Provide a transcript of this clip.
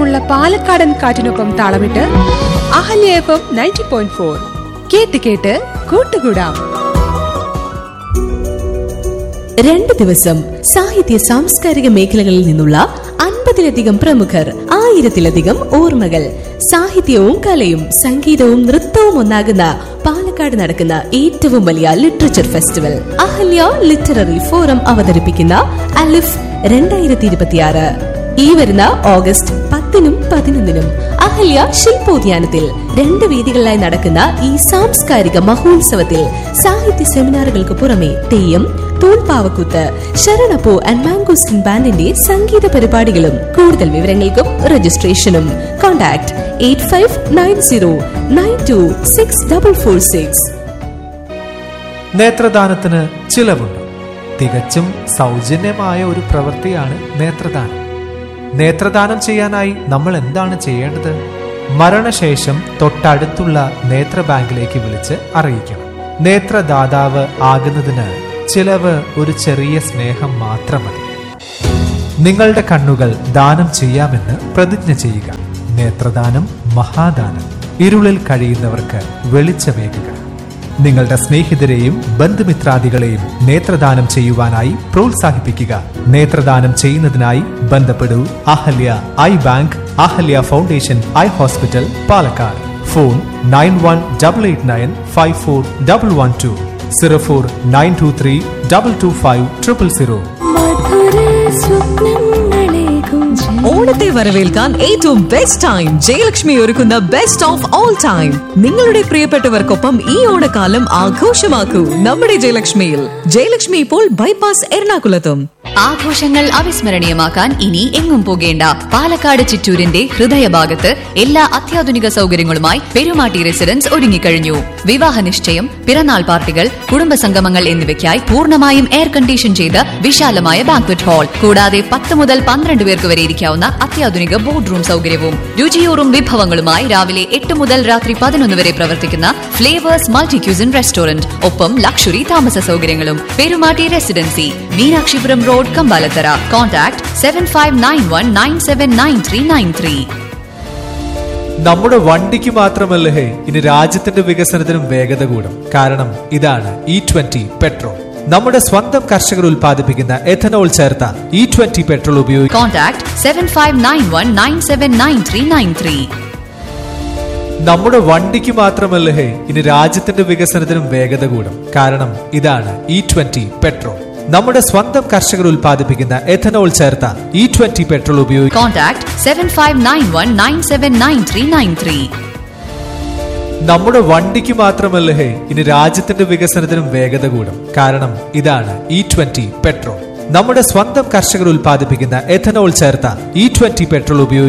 ഇഷ്ടമുള്ള പാലക്കാടൻ കാറ്റിനൊപ്പം താളമിട്ട് അഹല്യ FM 90.4 കേട്ട് കേട്ട് കൂട്ടുകൂടാം. 2 ദിവസം സാഹിത്യ സാംസ്കാരിക മേഖലകളിൽ നിന്നുള്ള 50-ലധികം പ്രമുഖർ, 1000-ലധികം ഓർമ്മകൾ. സാഹിത്യവും കലയും സംഗീതവും നൃത്തവും ഒന്നാകുന്ന പാലക്കാട് നടക്കുന്ന ഏറ്റവും വലിയ literature festival Ahalya literary forum അവതരിപ്പിക്കുന്ന അലിഫ് 2026 ഈ വരുന്ന ഓഗസ്റ്റ് 10-നും 11-നും അഹല്യ ശില്പോദ്യാനത്തിൽ 2 വേദികളിലായി നടക്കുന്ന ഈ സാംസ്കാരിക മഹോത്സവത്തിൽ സാഹിത്യ സെമിനാറുകൾക്ക് പുറമെ തെയ്യം, തൂൺപാവക്കൂത്ത്, ശരണപ്പൂ ആൻഡ് മാംഗോസ്റ്റിൻ ബാൻഡിന്റെ സംഗീത പരിപാടികളും. കൂടുതൽ വിവരങ്ങൾക്കും രജിസ്ട്രേഷനും കോൺടാക്ട് 8590926446. നേത്രദാനത്തിന് ചിലവുണ്ട്. തികച്ചും സൗജന്യമായ ഒരു പ്രവൃത്തിയാണ് നേത്രദാനം. നേത്രദാനം ചെയ്യാനായി നമ്മൾ എന്താണ് ചെയ്യേണ്ടത്? മരണശേഷം തൊട്ടടുത്തുള്ള നേത്ര ബാങ്കിലേക്ക് വിളിച്ച് അറിയിക്കണം. നേത്രദാതാവ് ആകുന്നതിന് ചിലവ് ഒരു ചെറിയ സ്നേഹം മാത്രം മതി. നിങ്ങളുടെ കണ്ണുകൾ ദാനം ചെയ്യാമെന്ന് പ്രതിജ്ഞ ചെയ്യുക. നേത്രദാനം മഹാദാനം. ഇരുളിൽ കഴിയുന്നവർക്ക് വെളിച്ചമേകുക. നിങ്ങളുടെ സ്നേഹിതരെയും ബന്ധുമിത്രാദികളെയും നേത്രദാനം ചെയ്യുവാനായി പ്രോത്സാഹിപ്പിക്കുക. നേത്രദാനം ചെയ്യുന്നതിനായി ബന്ധപ്പെടൂ Ahalya I bank, Ahalya foundation eye hospital, Palakkad. Phone 9188954112 0492325250. ഓണത്തെ വരവേൽക്കാൻ ഏറ്റവും ബെസ്റ്റ് ടൈം ജയലക്ഷ്മി ഒരുക്കുന്ന ബെസ്റ്റ് ഓഫ് ഓൾ ടൈം. നിങ്ങളുടെ പ്രിയപ്പെട്ടവർക്കൊപ്പം ഈ ഓണക്കാലം ആഘോഷമാക്കൂ നമ്മുടെ ജയലക്ഷ്മിയിൽ. ജയലക്ഷ്മി ഇപ്പോൾ ബൈപ്പാസ് എറണാകുളത്തും. ആഘോഷങ്ങൾ അവിസ്മരണീയമാക്കാൻ ഇനി എങ്ങും പോകേണ്ട. പാലക്കാട് ചിറ്റൂരിന്റെ ഹൃദയഭാഗത്ത് എല്ലാ അത്യാധുനിക സൗകര്യങ്ങളുമായി പെരുമാട്ടി റെസിഡൻസ് ഒരുങ്ങിക്കഴിഞ്ഞു. വിവാഹ നിശ്ചയം, പിറന്നാൾ പാർട്ടികൾ, കുടുംബസംഗമങ്ങൾ എന്നിവയ്ക്കായി പൂർണ്ണമായും എയർ കണ്ടീഷൻ ചെയ്ത വിശാലമായ ബാങ്ക്വറ്റ് ഹാൾ, കൂടാതെ 10 മുതൽ 12 പേർക്ക് വരെ ഇരിക്കാവുന്ന അത്യാധുനിക ബോർഡ് റൂം സൗകര്യവും. രുചിയൂറും വിഭവങ്ങളുമായി രാവിലെ 8 മുതൽ രാത്രി 11 വരെ പ്രവർത്തിക്കുന്ന ഫ്ലേവേഴ്സ് മൾട്ടി ക്യൂസിൻ റെസ്റ്റോറന്റ്, ഒപ്പം ലക്ഷറി താമസ സൗകര്യങ്ങളും. Perumatty residency, Meenakshipuram road, Kambalathara. Contact 7591979393. നമ്മുടെ വണ്ടിക്ക് മാത്രമല്ല ഇനി രാജ്യത്തിന്റെ വികസനത്തിനും വേഗത കൂടും. കാരണം ഇതാണ് E20 പെട്രോൾ. നമ്മുടെ സ്വന്തം കർഷകർ ഉൽപ്പാദിപ്പിക്കുന്ന എഥനോൾ ചേർത്ത E20 പെട്രോൾ ഉപയോഗിക്കും. കോൺടാക്ട് 7591979393. നമ്മുടെ വണ്ടിക്ക് മാത്രമല്ല ഇനി രാജ്യത്തിന്റെ വികസനത്തിനും വേഗത കൂടും. കാരണം ഇതാണ് E20 പെട്രോൾ. നമ്മുടെ സ്വന്തം കർഷകർ ഉൽപ്പാദിപ്പിക്കുന്ന എഥനോൾ ചേർത്ത E20 പെട്രോൾ ഉപയോഗിക്കും. കോൺടാക്ട് 7591979393. നമ്മുടെ വണ്ടിക്ക് മാത്രമല്ല ഇനി രാജ്യത്തിന്റെ വികസനത്തിനും വേഗത കൂടും. കാരണം ഇതാണ് E20 പെട്രോൾ. നമ്മുടെ സ്വന്തം കർഷകർ ഉൽപ്പാദിപ്പിക്കുന്ന എഥനോൾ ചേർത്ത E20 പെട്രോൾ ഉപയോഗിക്കും.